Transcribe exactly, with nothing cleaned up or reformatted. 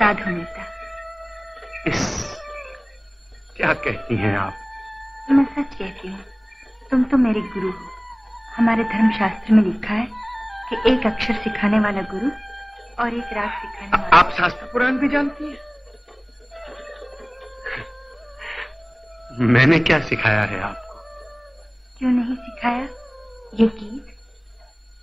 साधु नेता। इस क्या कहती हैं आप? मैं सच कहती हूँ, तुम तो मेरे गुरु हो। हमारे धर्मशास्त्र में लिखा है कि एक अक्षर सिखाने वाला गुरु और एक राग सिखाने वाला। आप शास्त्र पुराण भी जानती हैं? मैंने क्या सिखाया है आपको? क्यों नहीं सिखाया? ये गीत